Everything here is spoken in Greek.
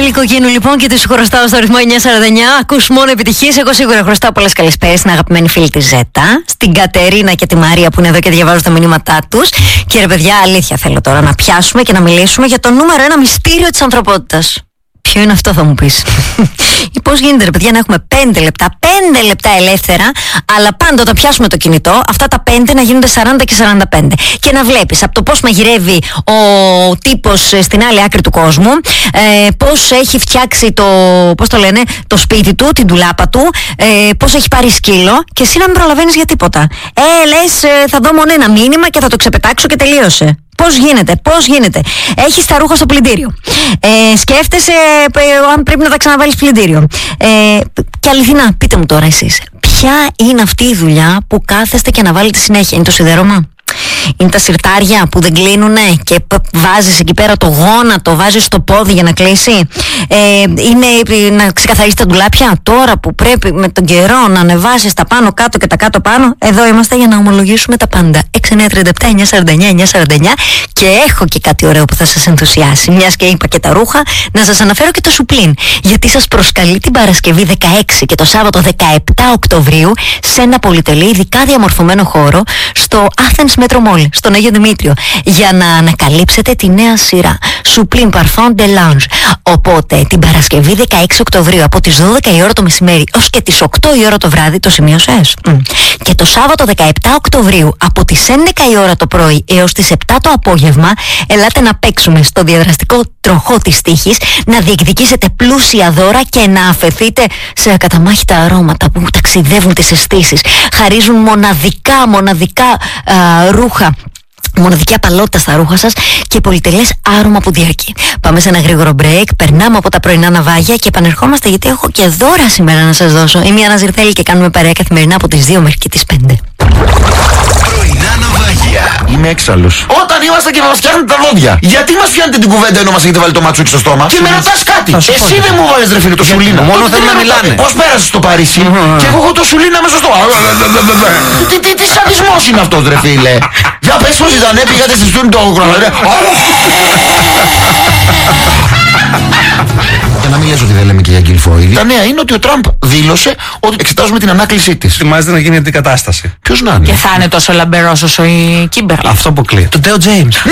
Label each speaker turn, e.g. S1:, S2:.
S1: Λυκοκίνου λοιπόν και τη σου χρωστάω στο ρυθμό 949. Ακούς μόνο επιτυχίες. Εγώ σίγουρα χρωστάω πολλές καλησπέρες στην αγαπημένη φίλη τη Ζέτα, στην Κατερίνα και τη Μαρία που είναι εδώ και διαβάζω τα μηνύματά τους. Και ρε παιδιά, αλήθεια θέλω τώρα να πιάσουμε και να μιλήσουμε για το νούμερο ένα μυστήριο της ανθρωπότητας. Ποιο είναι αυτό, θα μου πεις? Πώς γίνεται, ρε παιδιά, να έχουμε 5 λεπτά ελεύθερα, αλλά πάντα όταν πιάσουμε το κινητό, αυτά τα 5 να γίνονται 40 και 45. Και να βλέπεις από το πώς μαγειρεύει ο τύπος στην άλλη άκρη του κόσμου, πώς έχει φτιάξει το σπίτι του, την ντουλάπα του, πώς έχει πάρει σκύλο, και εσύ να μην προλαβαίνεις για τίποτα. Λες, θα δω μόνο ένα μήνυμα και θα το ξεπετάξω και τελείωσε. Πώς γίνεται? Έχεις τα ρούχα στο πλυντήριο. Σκέφτεσαι αν πρέπει να τα ξαναβάλεις πλυντήριο. Και αληθινά, πείτε μου τώρα εσείς, ποια είναι αυτή η δουλειά που κάθεστε και αναβάλλετε συνέχεια? Είναι το σιδέρωμα? Είναι τα συρτάρια που δεν κλείνουνε και βάζεις εκεί πέρα το γόνατο, βάζεις το πόδι για να κλείσει? Είναι να ξεκαθαρίσεις τα ντουλάπια τώρα που πρέπει με τον καιρό να ανεβάσεις τα πάνω κάτω και τα κάτω πάνω? Εδώ είμαστε για να ομολογήσουμε τα πάντα. 6937-949-949. Και έχω και κάτι ωραίο που θα σας ενθουσιάσει. Μιας και είπα και τα ρούχα, να σας αναφέρω και το Σουπλίν, γιατί σας προσκαλεί την Παρασκευή 16 και το Σάββατο 17 Οκτωβρίου σε ένα πολυτελή ειδικά διαμορφωμένο χώρο στο Athens Metro Mall, στον Αγίο Δημήτριο, για να ανακαλύψετε τη νέα σειρά Supreme Parfum de Lounge. Οπότε την Παρασκευή 16 Οκτωβρίου από τις 12 η ώρα το μεσημέρι ως και τις 8 η ώρα το βράδυ, το σημείωσες? Και το Σάββατο 17 Οκτωβρίου από τις 11 η ώρα το πρωί έως τις 7 το απόγευμα, ελάτε να παίξουμε στο διαδραστικό τροχό της τύχης, να διεκδικήσετε πλούσια δώρα και να αφαιθείτε σε ακαταμάχητα αρώματα που ταξιδεύουν τις αισθήσεις. Χαρίζουν μοναδικά ρούχα, μοναδική απαλότητα στα ρούχα σας και πολυτελές άρωμα που διαρκεί. Πάμε σε ένα γρήγορο break, περνάμε από τα πρωινά ναυάγια και επανερχόμαστε, γιατί έχω και δώρα σήμερα να σας δώσω. Είμαι η Άννα Ζηρθέλη και κάνουμε παρέα καθημερινά από τις 2 μέχρι και τις 5.
S2: Πρωινά ναυάγια. Είμαι έξαλλος. Όταν είμαστε και μας φτιάχνετε τα δόντια, γιατί μας πιάνετε την κουβέντα ενώ μας έχετε βάλει το ματσούκι στο στόμα? Και με ρωτάς κάτι. Εσύ δεν μου βάλες, ρε φίλε, το σουλίνα. Μόνο θέλουν να μιλάνε. Πώς πέρασες στο Παρίσι και εγώ έχω το σουλίνα μέσα στο στόμα? Τι σαδισμός είναι αυτός, ρε φίλε? Για πες πως ήταν, πήγατε στη στούνη το χρόνο. Για να μην λες ότι δεν λέμε και για γκυλφόιλι. Τα νέα είναι ότι ο Τραμπ δήλωσε ότι εξετάζουμε την ανάκλησή της.
S3: Ετοιμάζεται να γίνει αντικατάσταση.
S2: Ποιος να είναι?
S4: Και θα είναι τόσο λαμπερός όσο η Κίμπερλι.
S3: Αυτό αποκλείεται.
S2: Το Τέο Τζέιμς.